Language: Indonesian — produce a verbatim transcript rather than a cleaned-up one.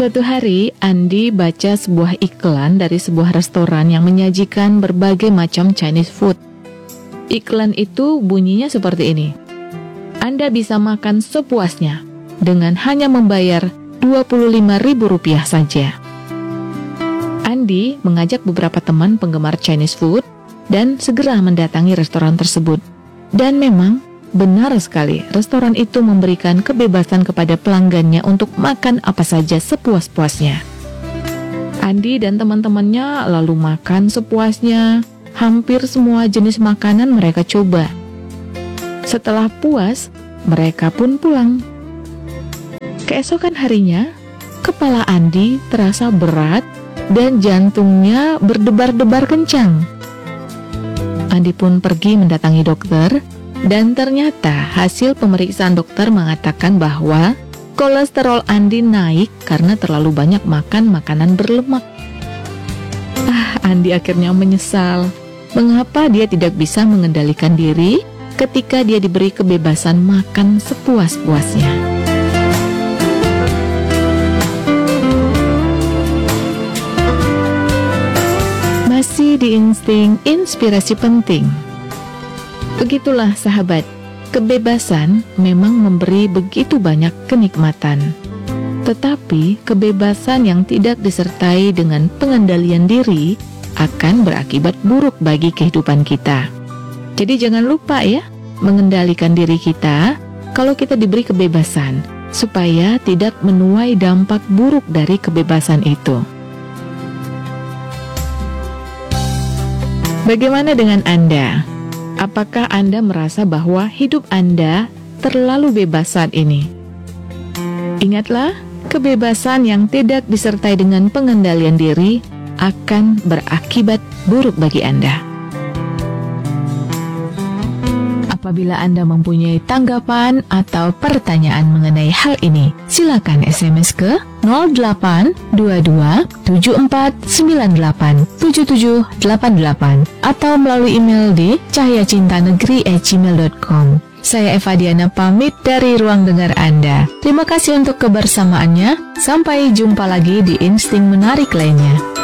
Suatu hari, Andi baca sebuah iklan dari sebuah restoran yang menyajikan berbagai macam Chinese food. Iklan itu bunyinya seperti ini. Anda bisa makan sepuasnya dengan hanya membayar dua puluh lima ribu rupiah saja. Andi mengajak beberapa teman penggemar Chinese food dan segera mendatangi restoran tersebut. Dan memang benar sekali, restoran itu memberikan kebebasan kepada pelanggannya untuk makan apa saja sepuas-puasnya. Andi dan teman-temannya lalu makan sepuasnya. Hampir semua jenis makanan mereka coba. Setelah puas, mereka pun pulang. Keesokan harinya, kepala Andi terasa berat dan jantungnya berdebar-debar kencang. Andi pun pergi mendatangi dokter. Dan ternyata hasil pemeriksaan dokter mengatakan bahwa kolesterol Andi naik karena terlalu banyak makan makanan berlemak. Ah, Andi akhirnya menyesal. Mengapa dia tidak bisa mengendalikan diri ketika dia diberi kebebasan makan sepuas-puasnya? Masih di insting inspirasi penting. Begitulah sahabat, kebebasan memang memberi begitu banyak kenikmatan. Tetapi kebebasan yang tidak disertai dengan pengendalian diri akan berakibat buruk bagi kehidupan kita. Jadi jangan lupa ya, mengendalikan diri kita kalau kita diberi kebebasan, supaya tidak menuai dampak buruk dari kebebasan itu. Bagaimana dengan Anda? Apakah Anda merasa bahwa hidup Anda terlalu bebas saat ini? Ingatlah, kebebasan yang tidak disertai dengan pengendalian diri akan berakibat buruk bagi Anda. Apabila Anda mempunyai tanggapan atau pertanyaan mengenai hal ini, silakan S M S ke nol delapan dua dua tujuh empat sembilan delapan tujuh tujuh delapan delapan atau melalui email di cahyacintanegeri at gmail dot com. Saya Eva Diana pamit dari Ruang Dengar Anda. Terima kasih untuk kebersamaannya. Sampai jumpa lagi di Insting Menarik lainnya.